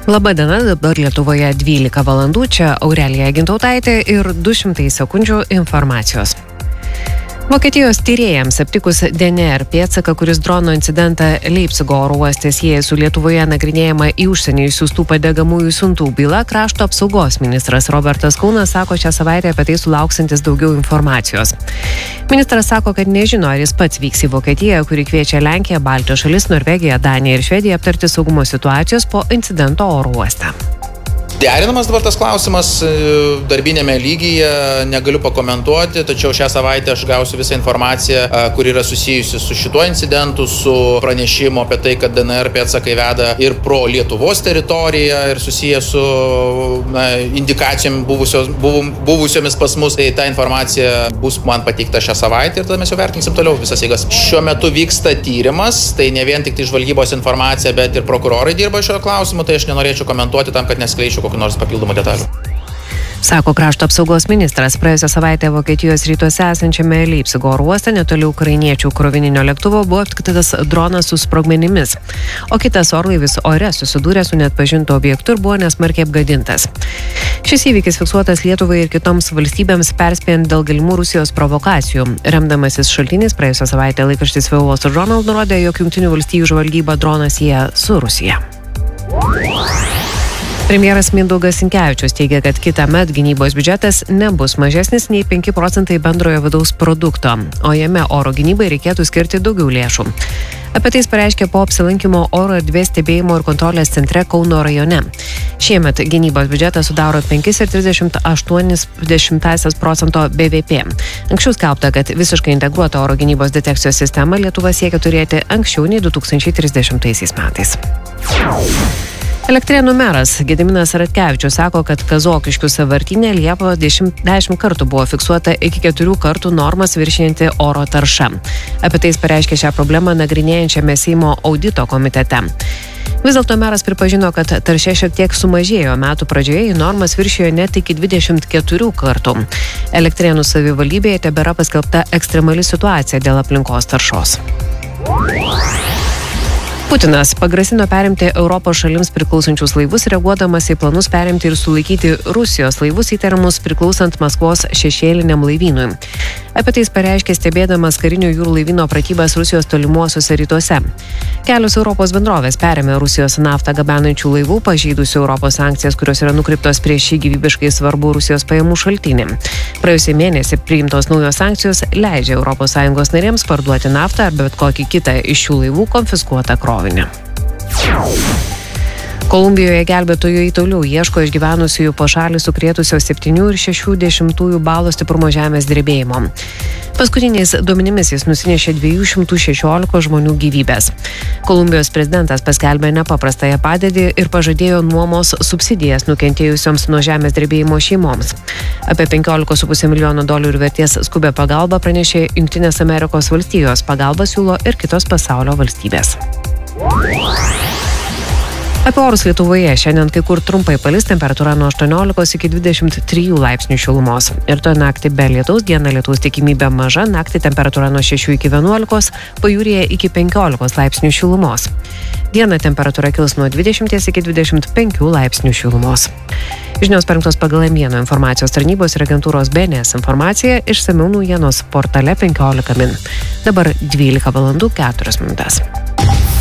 Labadiena, dabar Lietuvoje 12 valandų, čia Aurelija Gintautaitė ir 200 sekundžių informacijos. Vokietijos tyrėjams aptikus DNR pėdsaką, kuris drono incidentą Leipcigo oro uoste sieja su Lietuvoje nagrinėjama į užsienį išsiųstų padegamųjų siuntų byla, krašto apsaugos ministras Robertas Kaunas sako šią savaitę apie tai sulauksantis daugiau informacijos. Ministras sako, kad nežino, ar jis pats vyks į Vokietiją, kuri kviečia Lenkiją, Baltijos šalis, Norvegiją, Daniją ir Švediją aptarti saugumo situacijos po incidento oro uoste. Derinamas dabar tas klausimas darbinėme lygyje, negaliu pakomentuoti, tačiau šią savaitę aš gausiu visą informaciją, kuri yra susijusi su šituo incidentu, su pranešimu apie tai, kad DNR pėdsakai veda ir pro Lietuvos teritoriją ir susiję su indikacijom buvusiomis pas mus. Tai ta informacija bus man pateikta šią savaitę ir tada mes jau vertinsim toliau visas jėgas. Šiuo metu vyksta tyrimas, tai ne vien tik tai žvalgybos informacija, bet ir prokurorai dirba šio klausimu, tai aš nenorėčiau komentuoti tam, kad neskleičiau nors papildomų detalių. Sako krašto apsaugos ministras. Praėjusią savaitę Vokietijos rytuose esančiame Leipcigo oro uoste netoli ukrainiečių krovininio lėktuvo buvo aptiktas dronas su sprogmenimis, o kitas orlaivis ore susidūrė su neatpažintu objektu ir buvo nesmarkiai apgadintas. Šis įvykis fiksuotas Lietuvai ir kitoms valstybėms perspėjant dėl galimų Rusijos provokacijų. Remdamasis šaltiniais, praėjusią savaitę laikraštis Wall Street Journal nurodė, jog Jungtinių valstijų žvalgyba droną sieja su Rusija. Premjeras Mindaugas Sinkevičius teigia, kad kitąmet gynybos biudžetas nebus mažesnis nei 5% bendrojo vidaus produkto, o jame oro gynybai reikėtų skirti daugiau lėšų. Apie tai jis pareiškė po apsilankimo oro erdvės stebėjimo ir kontrolės centre Kauno rajone. Šiemet gynybos biudžetas sudaro 5,38% BVP. Anksčiau skelbta, kad visiškai integruotą oro gynybos detekcijos sistemą Lietuva siekia turėti anksčiau nei 2030 metais. Elektrėnų meras Gediminas Ratkevičius sako, kad Kazokiškių sąvartyne Liepą 10 kartų buvo fiksuota iki 4 kartų normas viršijanti oro tarša. Apie tai jis pareiškė šią problemą nagrinėjančiame Seimo audito komitete. Vis dėlto meras pripažino, kad tarša šiek tiek sumažėjo, metų pradžioje normas viršijo net iki 24 kartų. Elektrėnų savivaldybėje tebėra paskelbta ekstremali situacija dėl aplinkos taršos. Putinas pagrasino perimti Europos šalims priklausančius laivus, reaguodamas į planus perimti ir sulaikyti Rusijos laivus įtariamus priklausant Maskvos šešėliniam laivynui. Apie tai jis pareiškė stebėdamas karinio jūrų laivyno pratybas Rusijos tolimuosiuose rytuose. Kelios Europos bendrovės perėmė Rusijos naftą gabenančių laivų, pažeidusių Europos sankcijas, kurios yra nukreiptos prieš šį gyvybiškai svarbų Rusijos pajamų šaltinį. Praėjusį mėnesį priimtos naujos sankcijos leidžia ES narėms parduoti naftą ar bet kokį kitą iš šių laivų konfiskuotą krovinį. Kolumbijoje gelbėtojai toliau ieško išgyvenusiųjų po šalį sukrėtusio 7,6 balo stiprumo žemės drebėjimo. Paskutiniais duomenimis jis nusinešė 216 žmonių gyvybės. Kolumbijos prezidentas paskelbė nepaprastąją padėtį ir pažadėjo nuomos subsidijas nukentėjusioms nuo žemės drebėjimo šeimoms. Apie $15,5 milijono vertės skubę pagalbą pranešė Jungtinės Amerikos valstijos, pagalbą siūlo ir kitos pasaulio valstybės. Apie orus Lietuvoje šiandien kai kur trumpai palis, temperatūra nuo 18 iki 23 laipsnių šilumos. Ir to naktį be lietaus, dieną lietaus tikimybė maža, naktį temperatūra nuo 6 iki 11, pajūryje iki 15 laipsnių šilumos. Dieną temperatūra kils nuo 20 iki 25 laipsnių šilumos. Žinios parengtos pagal M1 informacijos tarnybos ir agentūros BNS informacija, išsamiau naujienos portale 15 min. Dabar 12 valandų 4 minutės.